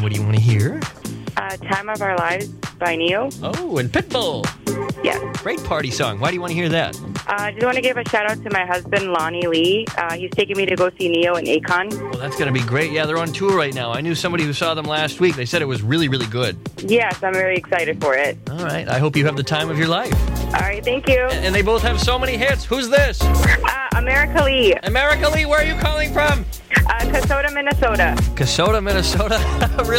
What do you want to hear? Time of Our Lives by Neo. Oh, and Pitbull. Yes. Great party song. Why do you want to hear that? I just want to give a shout out to my husband, Lonnie Lee. He's taking me to go see Neo and Akon. Well, that's going to be great. Yeah, they're on tour right now. I knew somebody who saw them last week. They said it was really, really good. Yes, I'm very excited for it. All right. I hope you have the time of your life. All right, thank you. And they both have so many hits. Who's this? America Lee. America Lee, where are you calling from? Kasota, Minnesota. Kasota, Minnesota. Really?